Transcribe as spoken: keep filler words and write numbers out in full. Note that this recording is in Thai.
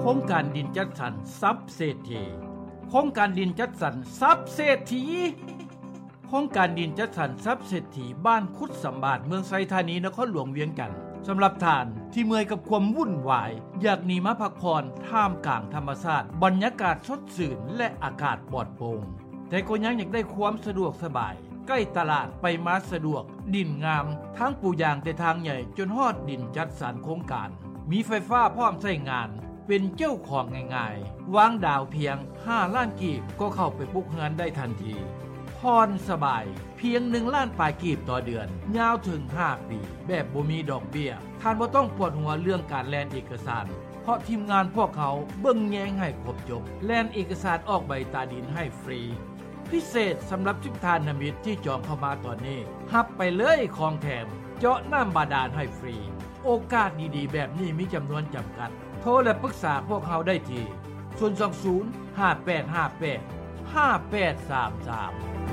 ครงการดินจัดสรรทรัพย์เศรษฐีโครงการดินจัดสรรทรัพย์เศรษฐีโครงการดินจัดสรรทรัพย์เศรษฐีบ้านคุดสำบาดเมืองไซธานีนครหลวงเวียงจันทน์สำหรับท่านที่เมื่อยกับความวุ่นวายอยากหนีมาพักผ่อนท่ามกลางธรรมชาติบรรยากาศสดชื่นและอากาศปลอดโปร่งแต่ก็ยังอยากได้ความสะดวกสบายใกล้ตลาดไปมาสะดวกดินงามทั้งปูยางแต่ทางใหญ่จนฮอดดินจัดสรรโครงการมีไฟฟ้าพร้อมใช้งานเป็นเจ้าของง่ายๆวางดาวเพียงห้าล้านกีบก็เข้าไปปลูกเฮือนได้ทันทีพรสบายเพียงหนึ่งล้านปลายกีบต่อเดือนยาวถึงห้าปีแบบบ่มีดอกเบี้ยท่านบ่ต้องปวดหัวเรื่องการแลนเอกสารเพราะทีมงานพวกเขาเบิ่งแยงให้ครบจบแลนเอกสารออกใบตาดินให้ฟรีพิเศษสำหรับทุกทานมิตรที่จองเข้ามาตอนนี้หับไปเลยของแถมเจาะน้ำบาดาลให้ฟรีโอกาสดีๆแบบนี้มีจำนวนจำกัดโทรและปรึกษาพวกเขาได้ที่ศูนย์ สอง ศูนย์ ห้า แปด ห้า แปด ห้า แปด สาม สาม